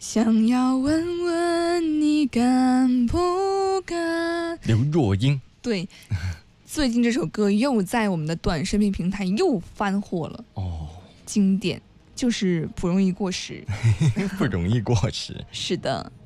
想要问问你敢不敢。 刘若英。 对，最近这首歌又在我们的短视频平台又翻火了。经典就是不容易过时。 不容易过时。 是的。